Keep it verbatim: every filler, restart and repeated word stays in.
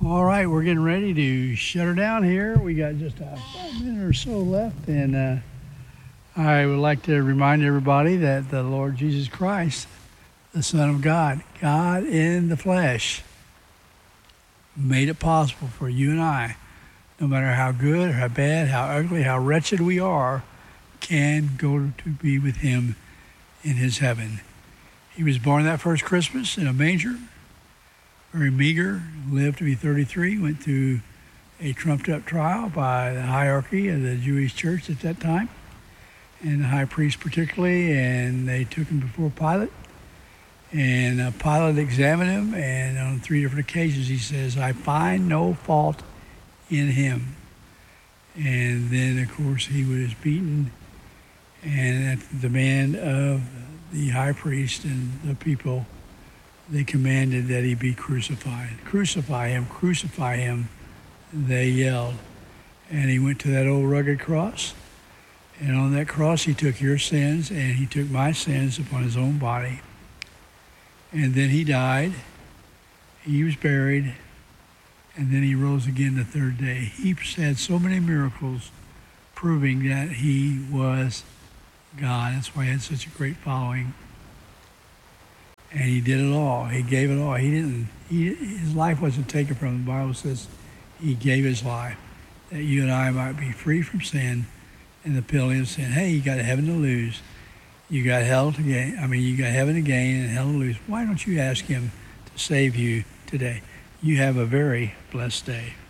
All right, we're getting ready to shut her down here. We got just a minute or so left, and uh, I would like to remind everybody that the Lord Jesus Christ, the Son of God, God in the flesh, made it possible for you and I, no matter how good or how bad, how ugly, how wretched we are, can go to be with him in his heaven. He was born that first Christmas in a manger, very meager, lived to be thirty-three, went through a trumped-up trial by the hierarchy of the Jewish church at that time, and the high priest particularly, and they took him before Pilate, and uh, Pilate examined him, and on three different occasions he says, I find no fault in him. And then, of course, he was beaten, and at the demand of the high priest and the people, they commanded that he be crucified. Crucify him, crucify him, they yelled. And he went to that old rugged cross, and on that cross he took your sins and he took my sins upon his own body. And then he died, he was buried, and then he rose again the third day. He had so many miracles proving that he was God. That's why he had such a great following. And he did it all. He gave it all. He didn't, he, his life wasn't taken from him. The Bible says he gave his life that you and I might be free from sin and the penalty of sin. Hey, you got heaven to lose. You got hell to gain. I mean, you got heaven to gain and hell to lose. Why don't you ask him to save you today? You have a very blessed day.